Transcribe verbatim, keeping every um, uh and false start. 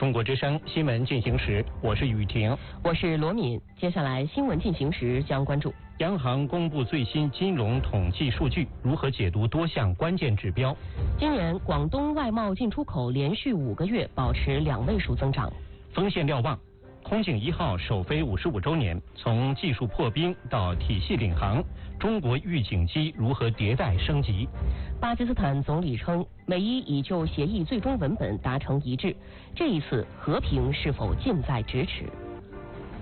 中国之声新闻进行时，我是雨婷， 我是罗敏。接下来新闻进行时将关注： 央行公布最新金融统计数据，如何解读多项关键指标？ 今年广东外贸进出口连续五个月保持两位数增长。 锋线瞭望。空警一号首飞五十五周年，从技术破冰到体系领航，中国预警机如何迭代升级？ 巴基斯坦总理称，美伊已就协议最终文本达成一致，这一次和平是否近在咫尺？